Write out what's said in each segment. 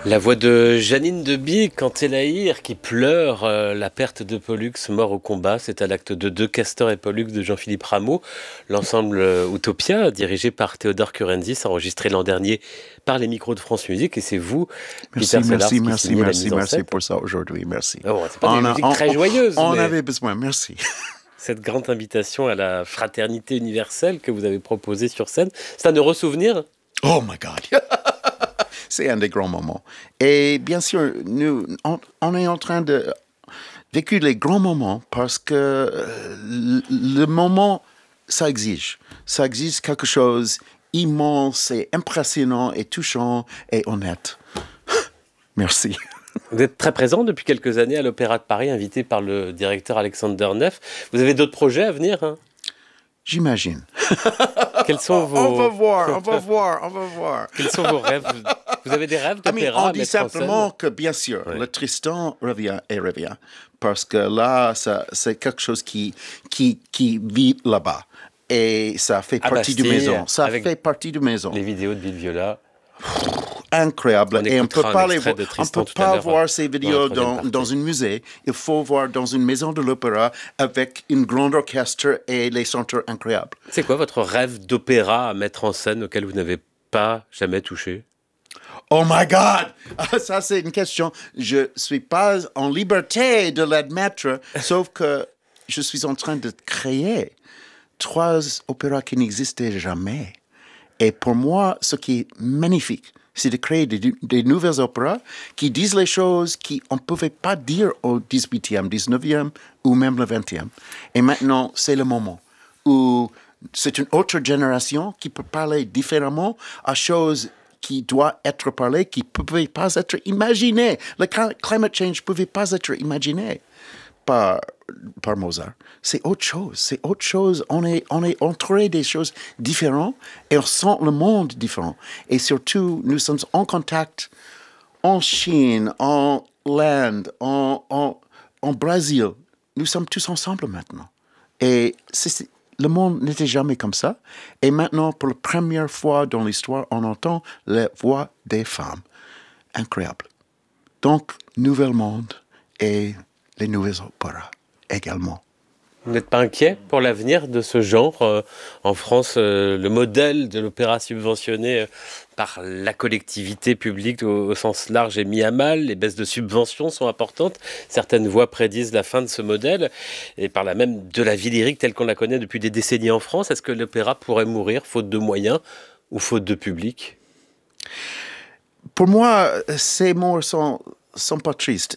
La voix de Janine Deby quand Elahir qui pleure la perte de Pollux, mort au combat. C'est à l'acte de 2, Castor et Pollux de Jean-Philippe Rameau. L'ensemble Utopia, dirigé par Théodore Curenzis, enregistré l'an dernier par les micros de France Musique. Et c'est vous, Peter Sellars, qui signez la mise en scène. Merci pour ça aujourd'hui, merci. Oh, c'est pas des musiques très joyeuses. On avait besoin, merci. Cette grande invitation à la fraternité universelle que vous avez proposée sur scène, c'est un heureux souvenir. Oh my God. C'est un des grands moments. Et bien sûr, on est en train de vécu les grands moments parce que le moment, ça exige. Ça exige quelque chose immense et impressionnant et touchant et honnête. Merci. Vous êtes très présent depuis quelques années à l'Opéra de Paris, invité par le directeur Alexander Neff. Vous avez d'autres projets à venir, hein? J'imagine. Quels sont vos... On va voir. Quels sont vos rêves? Vous avez des rêves d'opéra? On dit simplement que, bien sûr, le Tristan revient. Parce que là, c'est quelque chose qui vit là-bas. Et ça fait partie de maison. Ça fait partie de maison. Les vidéos de Bill Viola. Incroyable. Et on peut pas voir ces vidéos dans un musée. Il faut voir dans une maison de l'opéra avec une grande orchestre et les chanteurs incroyables. C'est quoi votre rêve d'opéra à mettre en scène auquel vous n'avez pas jamais touché? Oh my God! Ça, c'est une question. Je suis pas en liberté de l'admettre, sauf que je suis en train de créer 3 opéras qui n'existaient jamais. Et pour moi, ce qui est magnifique, c'est de créer des nouvelles opéras qui disent les choses qu'on ne pouvait pas dire au 18e, 19e ou même le 20e. Et maintenant, c'est le moment où c'est une autre génération qui peut parler différemment à choses qui doivent être parlées, qui ne pouvaient pas être imaginées. Le climate change ne pouvait pas être imaginé par Mozart. C'est autre chose. On est entouré des choses différentes et on sent le monde différent. Et surtout, nous sommes en contact en Chine, en Inde, en Brésil. Nous sommes tous ensemble maintenant. Et le monde n'était jamais comme ça. Et maintenant, pour la première fois dans l'histoire, on entend la voix des femmes. Incroyable. Donc, nouvel monde et les nouvelles opéras également. Vous n'êtes pas inquiet pour l'avenir de ce genre? En France, le modèle de l'opéra subventionné par la collectivité publique au sens large est mis à mal. Les baisses de subventions sont importantes. Certaines voix prédisent la fin de ce modèle et par là même de la vie lyrique telle qu'on la connaît depuis des décennies en France. Est-ce que l'opéra pourrait mourir faute de moyens ou faute de public? Pour moi, ces mots sont pas tristes.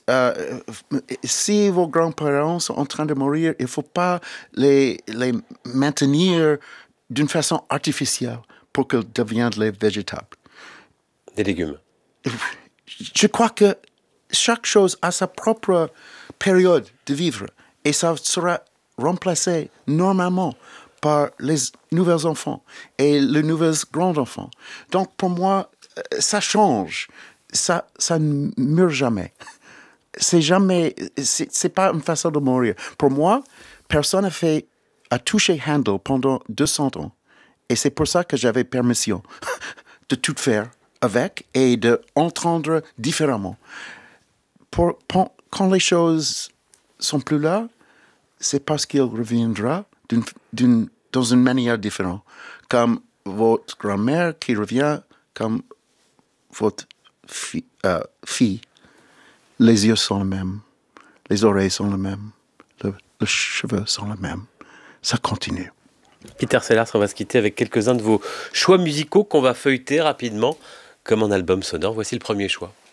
Si vos grands-parents sont en train de mourir, il ne faut pas les maintenir d'une façon artificielle pour qu'ils deviennent les végétables. Des légumes. Je crois que chaque chose a sa propre période de vivre et ça sera remplacé normalement par les nouveaux enfants et les nouveaux grands-enfants. Donc pour moi, ça change. Ça ne meurt jamais. C'est pas une façon de mourir. Pour moi, personne a touché Handel pendant 200 ans. Et c'est pour ça que j'avais permission de tout faire avec et d'entendre différemment. Quand les choses sont plus là, c'est parce qu'il reviendra dans une manière différente. Comme votre grand-mère qui revient comme votre fille, les yeux sont les mêmes, les oreilles sont les mêmes, les cheveux sont les mêmes. Ça continue. Peter Sellars, on va se quitter avec quelques-uns de vos choix musicaux qu'on va feuilleter rapidement comme un album sonore. Voici le premier choix.